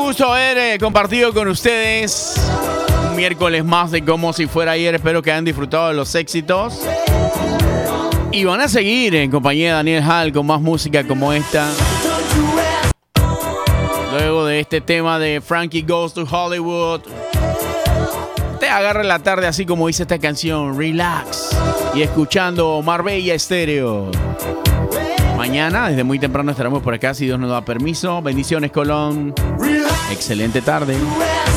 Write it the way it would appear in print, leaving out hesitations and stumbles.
gusto haber compartido con ustedes un miércoles más de Como Si Fuera Ayer. Espero que hayan disfrutado de los éxitos. Y van a seguir en compañía de Daniel Hall con más música como esta. Luego de este tema de Frankie Goes to Hollywood, te agarra la tarde así como dice esta canción, relax, y escuchando Marbella Estéreo. Mañana, desde muy temprano, estaremos por acá si Dios nos da permiso. Bendiciones, Colón. Excelente tarde.